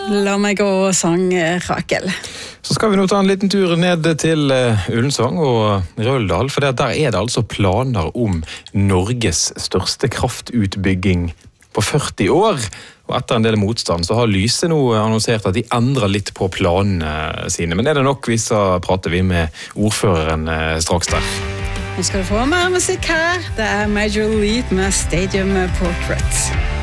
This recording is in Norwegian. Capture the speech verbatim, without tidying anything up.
La meg gå, sang Rakel. Så skal vi nå ta en liten tur ned til Ullensvang og Røldal, for der er det altså planer om Norges største kraftutbygging på førti år. Og etter en del motstand så har Lyse nå annonsert at de endrer litt på planene sine. Men er det nok, så prater vi med ordføreren straks der. Nå skal du få mer musikk her. Det er Major League med Stadium Portrait.